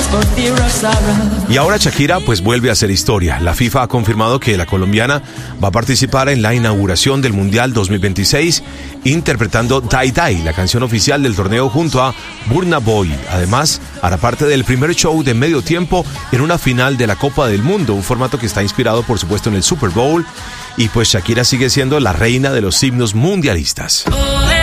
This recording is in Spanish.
Y ahora Shakira pues vuelve a hacer historia. La FIFA ha confirmado que la colombiana va a participar en la inauguración del Mundial 2026 interpretando Die Die, la canción oficial del torneo, junto a Burna Boy. Además, hará parte del primer show de medio tiempo en una final de la Copa del Mundo, un formato que está inspirado por supuesto en el Super Bowl. Y pues Shakira sigue siendo la reina de los himnos mundialistas.